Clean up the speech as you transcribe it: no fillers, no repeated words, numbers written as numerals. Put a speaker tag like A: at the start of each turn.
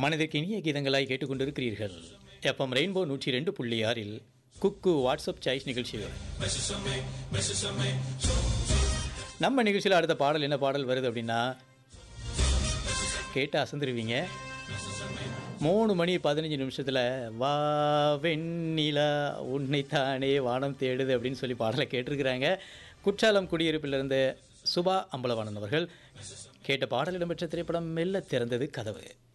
A: மனதிற்கு இனிய கீதங்களாய் கேட்டுக்கொண்டிருக்கிறீர்கள். எஃப்எம் ரெயின்போ 102.6 குக்கு வாட்ஸ்அப் சாய்ஸ் நிகழ்ச்சி. நம்ம நிகழ்ச்சியில் அடுத்த பாடல் என்ன பாடல் வருது அப்படின்னா கேட்டு அசந்துருவீங்க. 3 மணி 15 நிமிஷத்தில் வா வெண்ணிலா உன்னைத்தானே வானம் தேடுது அப்படின்னு சொல்லி பாடலை கேட்டிருக்கிறாங்க. குற்றாலம் குடியிருப்பிலிருந்து சுபா அம்பலவாணன் அவர்கள். கேட்ட பாடல் இடம்பெற்ற திரைப்படம் மெல்ல திறந்தது கதவு.